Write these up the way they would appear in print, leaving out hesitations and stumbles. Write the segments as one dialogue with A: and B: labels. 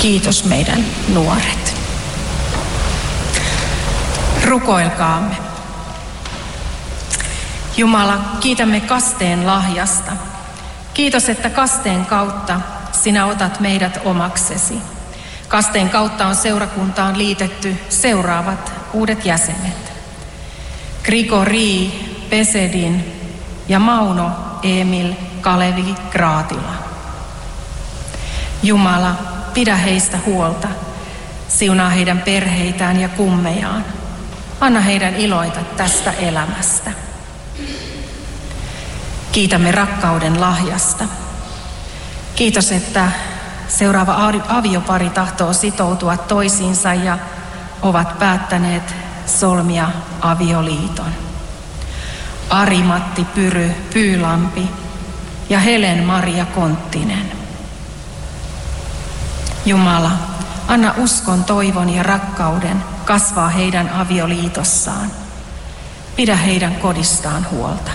A: Kiitos meidän nuoret. Rukoilkaamme. Jumala, kiitämme kasteen lahjasta. Kiitos, että kasteen kautta sinä otat meidät omaksesi. Kasteen kautta on seurakuntaan liitetty seuraavat uudet jäsenet. Grigori Pesedin ja Mauno Emil Kalevi Graatila. Jumala, pidä heistä huolta. Siunaa heidän perheitään ja kummejaan. Anna heidän iloita tästä elämästä. Kiitämme rakkauden lahjasta. Kiitos, että seuraava aviopari tahtoo sitoutua toisiinsa ja ovat päättäneet solmia avioliiton. Ari-Matti Pyry Pyylampi ja Helen-Maria Konttinen. Jumala, anna uskon, toivon ja rakkauden kasvaa heidän avioliitossaan. Pidä heidän kodistaan huolta.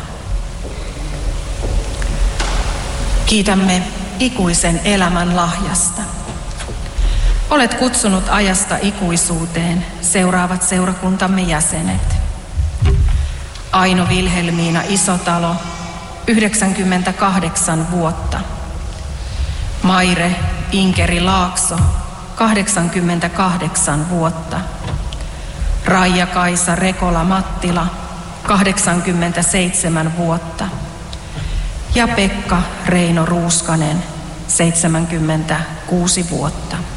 A: Kiitämme ikuisen elämän lahjasta. Olet kutsunut ajasta ikuisuuteen seuraavat seurakuntamme jäsenet. Aino Vilhelmiina Isotalo, 98 vuotta. Maire Inkeri Laakso, 88 vuotta. Raija-Kaisa Rekola Mattila, 87 vuotta. Ja Pekka Reino Ruuskanen, 76 vuotta.